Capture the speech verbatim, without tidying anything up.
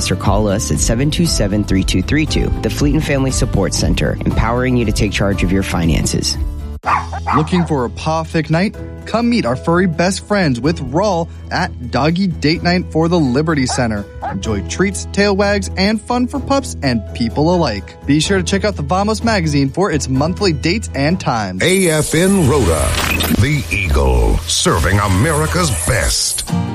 or call us at seven two seven, three two three two. The Fleet and Family Support Center, empowering you to take charge of your finances. Looking for a paw-fic night? Come meet our furry best friends with Rawl at Doggy Date Night for the Liberty Center. Enjoy treats, tail wags, and fun for pups and people alike. Be sure to check out the Vamos magazine for its monthly dates and times. A F N Rhoda, the Eagle, serving America's best.